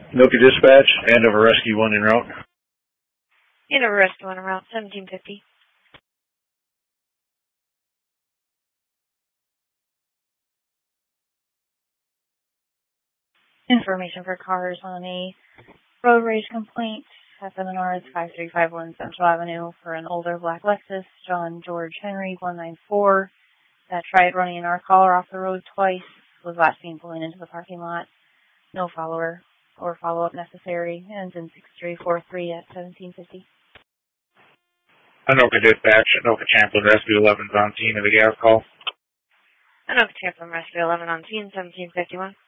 Anoka Dispatch, Andover Rescue 1 en route. Andover Rescue 1 en route, 1750. Information for cars on a road rage complaint. FMNR is 5351 Central Avenue for an older black Lexus, John George Henry 194, that tried running our caller off the road twice, was last seen pulling into the parking lot. No follower or follow-up necessary. Ends in 6343 at 1750. Anoka Dispatch, Anoka Champlin Rescue 11 is on scene of the gas call. Anoka Champlin Rescue 11 on scene, 1751.